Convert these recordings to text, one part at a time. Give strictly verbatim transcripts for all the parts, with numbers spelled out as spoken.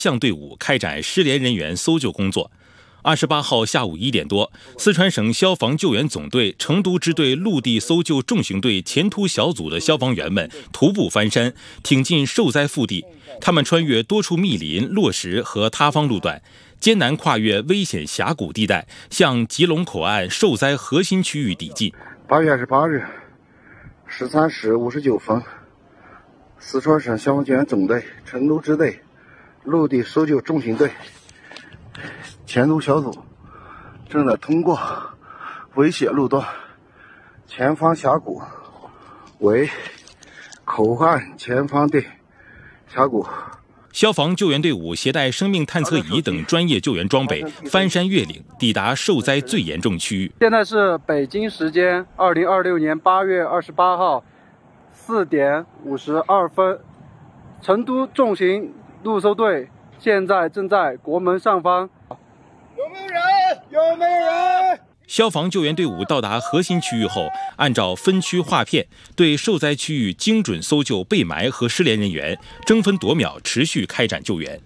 向队伍开展失联人员搜救工作。二十八号下午一点多，四川省消防救援总队成都支队陆地搜救重型队前突小组的消防员们徒步翻山，挺进受灾腹地。他们穿越多处密林、落石和塌方路段，艰难跨越危险峡谷地带，向吉隆口岸受灾核心区域抵近。 八月二十八日十三时五十九分，四川省消防救援总队成都支队陆地搜救重型队前突小组正在通过危险路段，前方峡谷为口岸前方的峡谷。 消防救援队伍携带生命探测仪等专业救援装备，翻山越岭，抵达受灾最严重区域。 现在是北京时间二零二六年八月二十八号四点五十二分，成都重型陆搜队现在正在国门上方。 有没有人？有没有人？ 消防救援队伍到达核心区域后，按照分区划片，对受灾区域精准搜救被埋和失联人员，争分夺秒持续开展救援。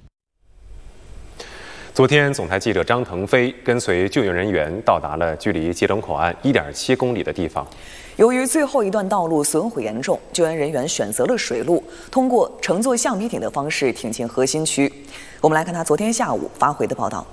昨天，总台记者张腾飞跟随救援人员到达了距离吉隆口岸一点七公里的地方。 由于最后一段道路损毁严重，救援人员选择了水路，通过乘坐橡皮艇的方式挺进核心区。我们来看他昨天下午发回的报道。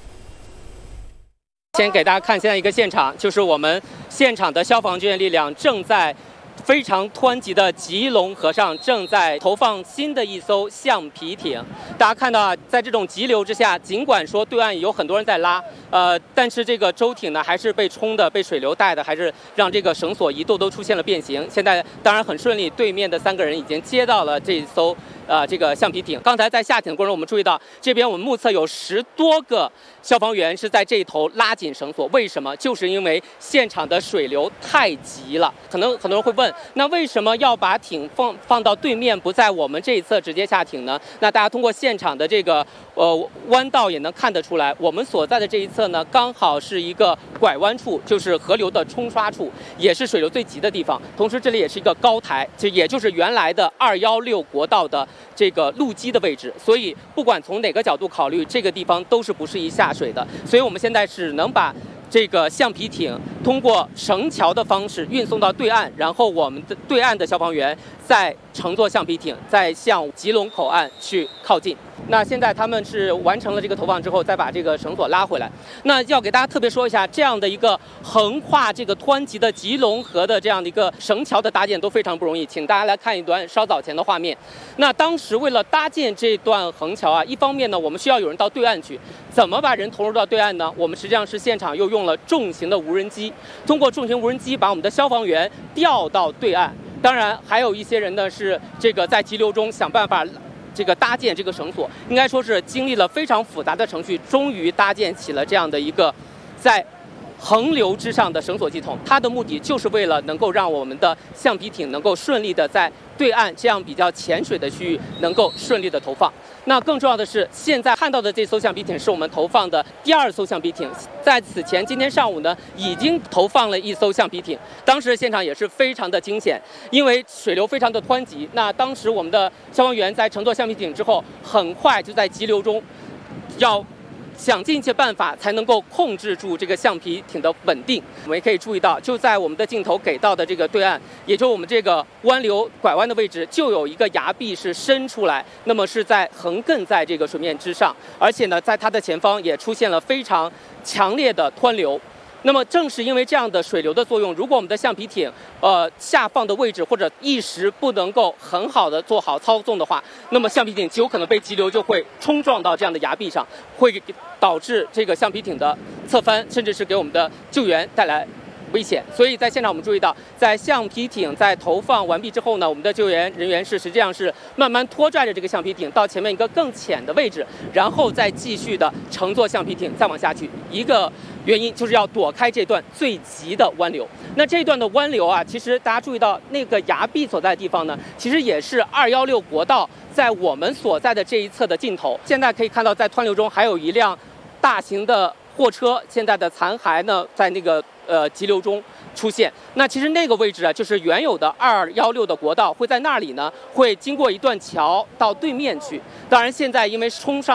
先给大家看现在一个现场，就是我们现场的消防救援力量正在非常湍急的吉隆河上正在投放新的一艘橡皮艇。大家看到啊，在这种急流之下，尽管说对岸有很多人在拉，呃，但是这个舟艇呢还是被冲的、被水流带的，还是让这个绳索一度都出现了变形。现在当然很顺利，对面的三个人已经接到了这艘呃这个橡皮艇。刚才在下艇的过程中，我们注意到这边我们目测有十多个消防员是在这一头拉紧绳索。为什么？就是因为现场的水流太急了。可能很多人会问，那为什么要把艇放放到对面，不在我们这一侧直接下艇呢？那大家通过现场的这个呃弯道也能看得出来，我们所在的这一侧呢，刚好是一个拐弯处，就是河流的冲刷处，也是水流最急的地方。同时，这里也是一个高台，这也就是原来的二一六国道的这个路基的位置。所以，不管从哪个角度考虑，这个地方都是不适宜下水的。所以我们现在只能把这个橡皮艇通过绳桥的方式运送到对岸，然后我们的对岸的消防员再乘坐橡皮艇再向吉隆口岸去靠近。那现在他们是完成了这个投放之后，再把这个绳索拉回来。那要给大家特别说一下，这样的一个横跨这个湍急的吉隆河的这样的一个绳桥的搭建都非常不容易，请大家来看一段稍早前的画面。那当时为了搭建这段横桥啊，一方面呢，我们需要有人到对岸去，怎么把人投入到对岸呢？我们实际上是现场又用了重型的无人机，通过重型无人机把我们的消防员调到对岸。当然，还有一些人呢是这个在急流中想办法这个搭建这个绳索，应该说是经历了非常复杂的程序，终于搭建起了这样的一个在横流之上的绳索系统。它的目的就是为了能够让我们的橡皮艇能够顺利的在对岸这样比较浅水的区域能够顺利的投放。那更重要的是，现在看到的这艘橡皮艇是我们投放的第二艘橡皮艇。在此前，今天上午呢，已经投放了一艘橡皮艇。当时现场也是非常的惊险，因为水流非常的湍急。那当时我们的消防员在乘坐橡皮艇之后，很快就在急流中要想尽一切办法才能够控制住这个橡皮艇的稳定。我们也可以注意到，就在我们的镜头给到的这个对岸，也就是我们这个湾流拐弯的位置，就有一个崖壁是伸出来，那么是在横亘在这个水面之上，而且呢，在它的前方也出现了非常强烈的湍流。那么正是因为这样的水流的作用，如果我们的橡皮艇呃下放的位置或者一时不能够很好的做好操纵的话，那么橡皮艇极有可能被急流就会冲撞到这样的崖壁上，会导致这个橡皮艇的侧翻，甚至是给我们的救援带来危险。所以在现场我们注意到，在橡皮艇在投放完毕之后呢，我们的救援人员是实际上是慢慢拖拽着这个橡皮艇到前面一个更浅的位置，然后再继续的乘坐橡皮艇再往下去。一个原因就是要躲开这段最急的湾流。那这段的湾流啊，其实大家注意到那个崖壁所在的地方呢，其实也是二一六国道在我们所在的这一侧的尽头。现在可以看到，在湍流中还有一辆大型的货车，现在的残骸呢，在那个呃急流中出现。那其实那个位置啊，就是原有的二一六的国道，会在那里呢，会经过一段桥到对面去。当然，现在因为冲上